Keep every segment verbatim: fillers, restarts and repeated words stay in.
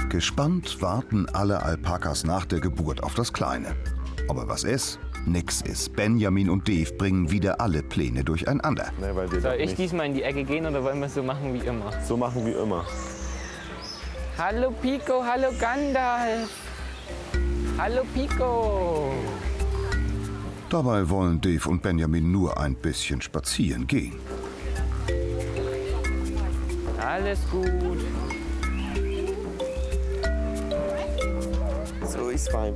Gespannt warten alle Alpakas nach der Geburt auf das Kleine. Aber was ist? Nix ist. Benjamin und Dave bringen wieder alle Pläne durcheinander. Nee, weil wir Soll ich nicht diesmal in die Ecke gehen oder wollen wir es so machen wie immer? so machen wie immer. Hallo Pico, hallo Gandalf. Hallo Pico. Dabei wollen Dave und Benjamin nur ein bisschen spazieren gehen. Alles gut. So ist fein.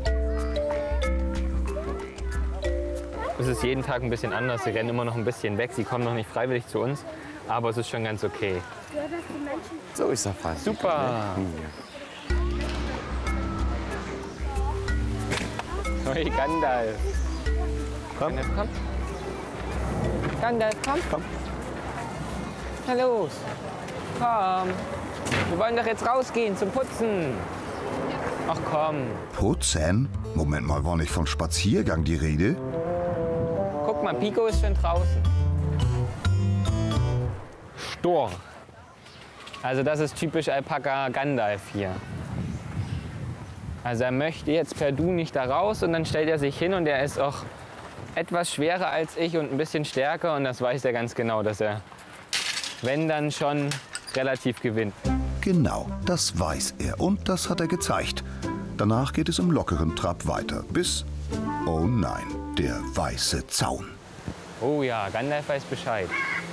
Es ist jeden Tag ein bisschen anders. Sie rennen immer noch ein bisschen weg. Sie kommen noch nicht freiwillig zu uns. Aber es ist schon ganz okay. So ist er fein. Super. Hey Gandalf. Komm. Gandalf, komm. Gandalf, komm. Komm. Na los. Komm. Wir wollen doch jetzt rausgehen zum Putzen. Ach komm. Putzen? Moment mal, war nicht von Spaziergang die Rede? Guck mal, Pico ist schon draußen. Stor. Also das ist typisch Alpaka Gandalf hier. Also er möchte jetzt per Du nicht da raus und dann stellt er sich hin und er ist auch etwas schwerer als ich und ein bisschen stärker und das weiß er ganz genau, dass er, wenn dann schon, relativ gewinnt. Genau, das weiß er und das hat er gezeigt. Danach geht es im lockeren Trab weiter, bis, oh nein, der weiße Zaun. Oh ja, Gandalf weiß Bescheid.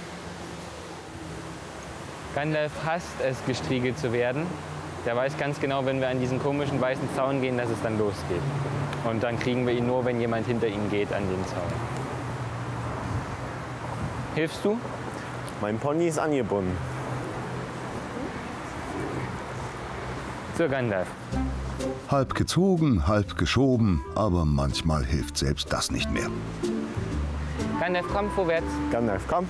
Gandalf hasst es, gestriegelt zu werden. Der weiß ganz genau, wenn wir an diesen komischen weißen Zaun gehen, dass es dann losgeht. Und dann kriegen wir ihn nur, wenn jemand hinter ihm geht, an den Zaun. Hilfst du? Mein Pony ist angebunden. So, Gandalf. Halb gezogen, halb geschoben, aber manchmal hilft selbst das nicht mehr. Gandalf, komm vorwärts. Gandalf, komm.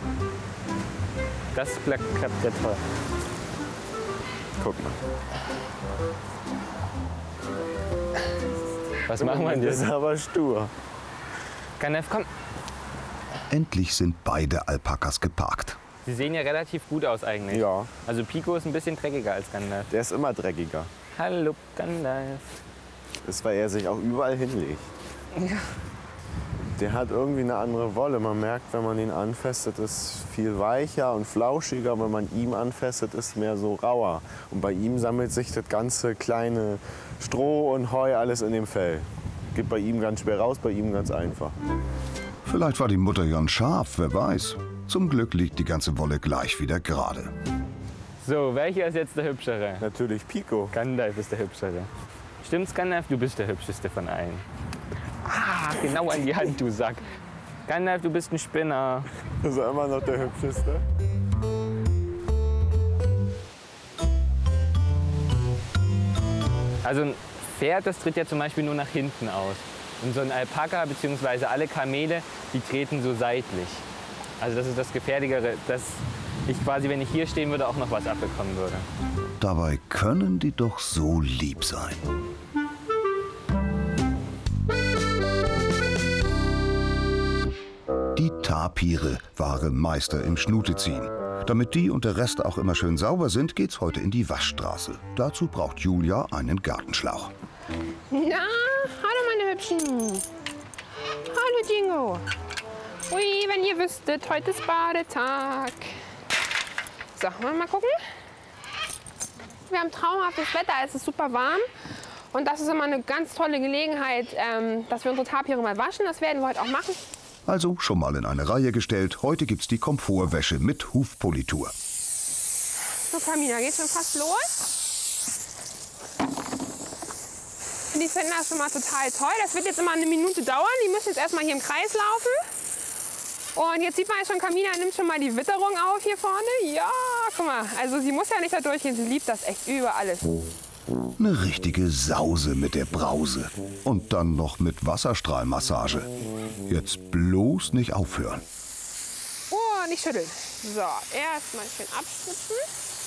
Das klappt ja toll. Guck mal. Was machen wir Das ist denn? aber stur. Gandalf, komm. Endlich sind beide Alpakas geparkt. Sie sehen ja relativ gut aus eigentlich. Ja, Also Pico ist ein bisschen dreckiger als Gandalf. der ist immer dreckiger. Hallo, Gandalf. Das ist, weil er sich auch überall hinlegt. Ja. Der hat irgendwie eine andere Wolle. Man merkt, wenn man ihn anfasst, ist viel weicher und flauschiger. Wenn man ihn anfasst, ist mehr so rauer. Und bei ihm sammelt sich das ganze kleine Stroh und Heu alles in dem Fell. Geht bei ihm ganz schwer raus, bei ihm ganz einfach. Vielleicht war die Mutter ja ein Schaf, wer weiß. Zum Glück liegt die ganze Wolle gleich wieder gerade. So, welcher ist jetzt der Hübschere? Natürlich Pico. Gandalf ist der Hübschere. Stimmt's, Gandalf? Du bist der Hübscheste von allen. Ah, genau an die Hand, du Sack. Gandalf, du bist ein Spinner. Das ist immer noch der hübscheste. Also ein Pferd, das tritt ja zum Beispiel nur nach hinten aus. Und so ein Alpaka bzw. alle Kamele, die treten so seitlich. Also das ist das Gefährlichere, dass ich quasi, wenn ich hier stehen würde, auch noch was abbekommen würde. Dabei können die doch so lieb sein. Die Tapire waren Meister im Schnuteziehen. Damit die und der Rest auch immer schön sauber sind, geht's heute in die Waschstraße. Dazu braucht Julia einen Gartenschlauch. Na, hallo meine Hübschen. Hallo Dingo. Ui, wenn ihr wüsstet, heute ist Badetag. So, wollen wir mal gucken? Wir haben traumhaftes Wetter, es ist super warm. Und das ist immer eine ganz tolle Gelegenheit, ähm, dass wir unsere Tapire mal waschen. Das werden wir heute auch machen. Also schon mal in eine Reihe gestellt. Heute gibt's die Komfortwäsche mit Hufpolitur. So, Camina, geht's schon fast los? Die finden das schon mal total toll. Das wird jetzt immer eine Minute dauern. Die müssen jetzt erstmal hier im Kreis laufen. Und jetzt sieht man schon, Camina nimmt schon mal die Witterung auf hier vorne. Ja, guck mal. Also sie muss ja nicht da durchgehen. Sie liebt das echt über alles. Eine richtige Sause mit der Brause. Und dann noch mit Wasserstrahlmassage. Jetzt bloß nicht aufhören. Oh, nicht schütteln. So, erstmal schön abschnitzen.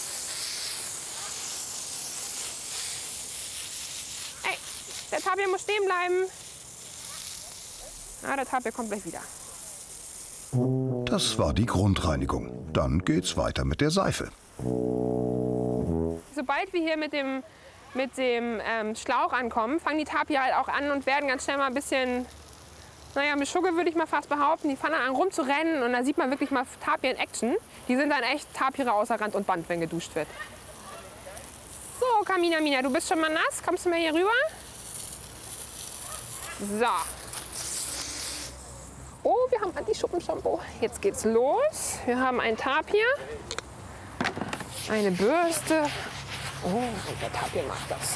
Ey, der Tapir muss stehen bleiben. Ah, der Tapir kommt gleich wieder. Das war die Grundreinigung. Dann geht's weiter mit der Seife. Sobald wir hier mit dem mit dem ähm, Schlauch ankommen, fangen die Tapire halt auch an und werden ganz schnell mal ein bisschen, naja, mit Schugge würde ich mal fast behaupten. Die fangen an rumzurennen und da sieht man wirklich mal Tapire in Action. Die sind dann echt Tapire außer Rand und Band, wenn geduscht wird. So, Kamina, Mina, du bist schon mal nass. Kommst du mal hier rüber? So. Oh, wir haben Anti-Schuppen-Shampoo. Jetzt geht's los. Wir haben ein Tapir, eine Bürste. Oh, und der Tapir macht das.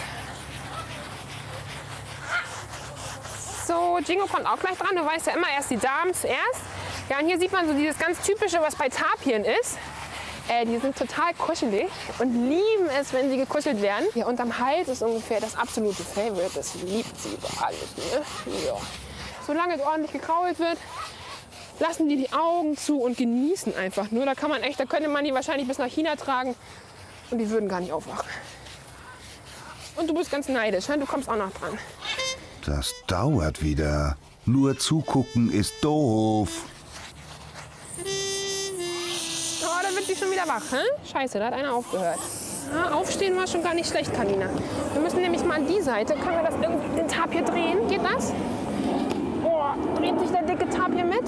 So, Jingo kommt auch gleich dran. Du weißt ja immer erst die Damen zuerst. Ja, und hier sieht man so dieses ganz Typische, was bei Tapiren ist. Äh, die sind total kuschelig und lieben es, wenn sie gekuschelt werden. Hier unterm Hals ist ungefähr das absolute Favorite. Das liebt sie über alles. Ne? Ja. Solange es ordentlich gekrault wird, lassen die die Augen zu und genießen einfach nur. Da kann man echt, da könnte man die wahrscheinlich bis nach China tragen und die würden gar nicht aufwachen. Und du bist ganz neidisch, ne? Du kommst auch noch dran. Das dauert wieder. Nur zugucken ist doof. Oh, da wird sie schon wieder wach. Hm? Scheiße, da hat einer aufgehört. Ja, aufstehen war schon gar nicht schlecht, Kamina. Wir müssen nämlich mal an die Seite. Können wir das irgendwie den Tapir drehen? Geht das? Oh, dreht sich der dicke Tapir mit?